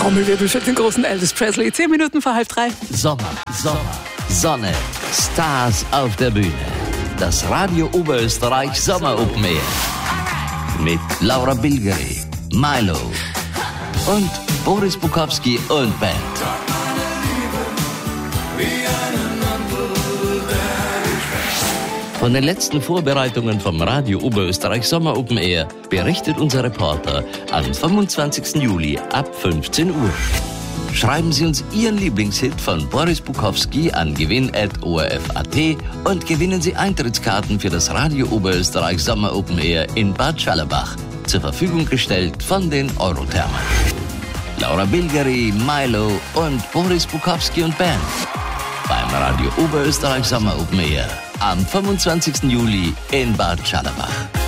Trommelwirbel für den großen Elvis Presley. 10 Minuten vor 2:30. Sommer, Sonne, Stars auf der Bühne. Das Radio Oberösterreich Sommer Open Air. Mit Laura Bilgeri, Milo und Boris Bukowski und Band. Von den letzten Vorbereitungen vom Radio Oberösterreich Sommer Open Air berichtet unser Reporter am 25. Juli ab 15 Uhr. Schreiben Sie uns Ihren Lieblingshit von Boris Bukowski an gewinn@orf.at und gewinnen Sie Eintrittskarten für das Radio Oberösterreich Sommer Open Air in Bad Schallerbach. Zur Verfügung gestellt von den Eurothermen. Laura Bilgeri, Milo und Boris Bukowski und Band. Beim Radio Oberösterreich Sommer Open Air am 25. Juli in Bad Schallerbach.